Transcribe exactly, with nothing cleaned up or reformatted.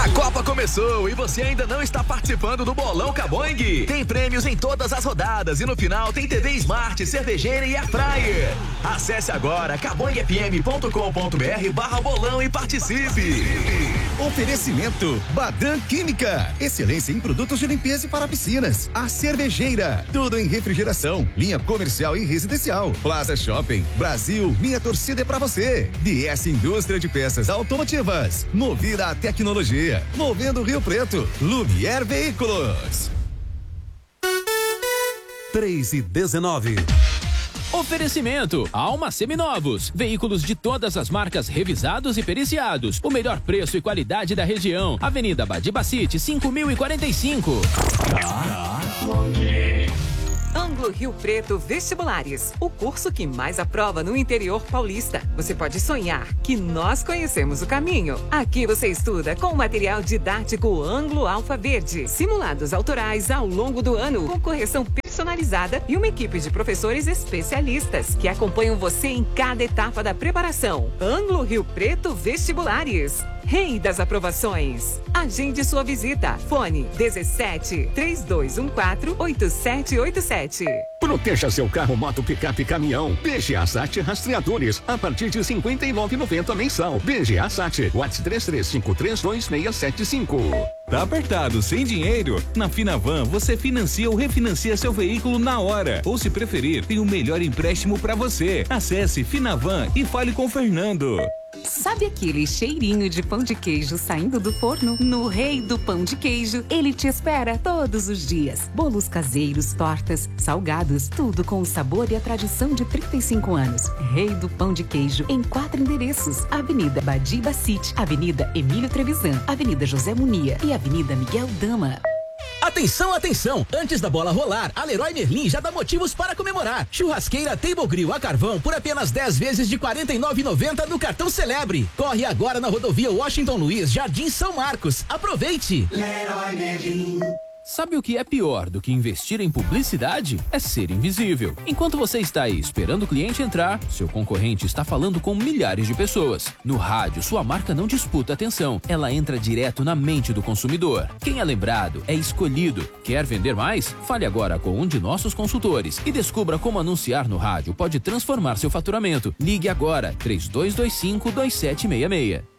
A Copa começou e você ainda não está participando do Bolão Caboing? Tem prêmios em todas as rodadas e no final tem T V Smart, cervejeira e airfryer. Acesse agora caboing f m ponto com ponto b r barra bolão e participe. Oferecimento Badan Química, excelência em produtos de limpeza e para piscinas. A Cervejeira, tudo em refrigeração, linha comercial e residencial. Plaza Shopping, Brasil, minha torcida é pra você. D S Indústria de Peças Automotivas, movida à tecnologia, movendo Rio Preto. Lumière Veículos. três e dezenove. Oferecimento Alma Seminovos, veículos de todas as marcas revisados e periciados. O melhor preço e qualidade da região. Avenida Badibacite, cinco mil e quarenta e cinco. Anglo Rio Preto Vestibulares, o curso que mais aprova no interior paulista. Você pode sonhar que nós conhecemos o caminho. Aqui você estuda com o material didático Anglo Alfa Verde, simulados autorais ao longo do ano, com correção personalizada e uma equipe de professores especialistas que acompanham você em cada etapa da preparação. Anglo Rio Preto Vestibulares, rei das aprovações. Agende sua visita. Fone dezessete, três dois um quatro, oito sete oito sete. Proteja seu carro, moto, picape, caminhão. B G A Sat Rastreadores, a partir de cinquenta e nove reais e noventa centavos mensal. B G A Sat, WhatsApp três três cinco três dois seis sete cinco. Tá apertado, sem dinheiro? Na Finavan, você financia ou refinancia seu veículo na hora. Ou se preferir, tem o melhor empréstimo para você. Acesse Finavan e fale com o Fernando. Sabe aquele cheirinho de pão de queijo saindo do forno? No Rei do Pão de Queijo, ele te espera todos os dias. Bolos caseiros, tortas, salgados, tudo com o sabor e a tradição de trinta e cinco anos. Rei do Pão de Queijo, em quatro endereços: Avenida Badibacite, Avenida Emílio Trevisan, Avenida José Munia e Avenida Miguel Dama. Atenção, atenção! Antes da bola rolar, a Leroy Merlin já dá motivos para comemorar. Churrasqueira Table Grill a carvão por apenas dez vezes de quarenta e nove reais e noventa centavos no cartão Celebre. Corre agora na rodovia Washington Luiz, Jardim São Marcos. Aproveite! Leroy Merlin. Sabe o que é pior do que investir em publicidade? É ser invisível. Enquanto você está aí esperando o cliente entrar, seu concorrente está falando com milhares de pessoas. No rádio, sua marca não disputa atenção. Ela entra direto na mente do consumidor. Quem é lembrado é escolhido. Quer vender mais? Fale agora com um de nossos consultores e descubra como anunciar no rádio pode transformar seu faturamento. Ligue agora, três dois dois cinco, dois sete seis seis.